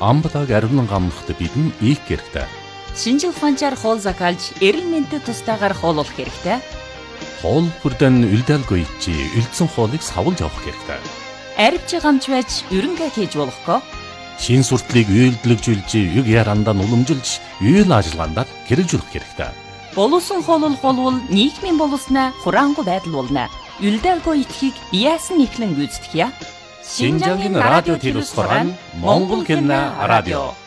Амбалаг ариунан гамнахад бидэн ийх хэрэгтэй. Шинжил ухаанчаар хоол закалж, эрүүл мэндэд тустаагаар хооллох хэрэгтэй. Хоол бүрдэн үлдээлгүй чи үлдсэн хоолыг савлж авах хэрэгтэй. Арвч гамч байж өрөнгө хийж болохгүй. Шин суртлыг үйлдэлжүүлж, юг ярандаа уламжилж, үйл ажиллагаанд хэрэгжүүлэх хэрэгтэй. Боловсон хооллох болвол нийгмийн боловсноо хураангуй байдал болно. Үлдээлгүй итгэхийг яасан ихлэн гүйцэтгэе. Шинжангийн радио телевиз хорон Монгол хэлний радио